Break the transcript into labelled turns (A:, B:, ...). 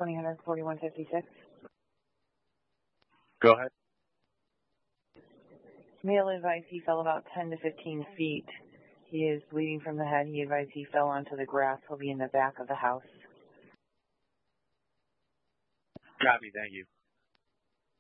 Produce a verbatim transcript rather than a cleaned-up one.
A: twenty hundred forty-one fifty-six.
B: Go ahead.
A: Male advised he fell about ten to fifteen feet. He is bleeding from the head. He advised he fell onto the grass. He'll be in the back of the house.
B: Copy, thank you.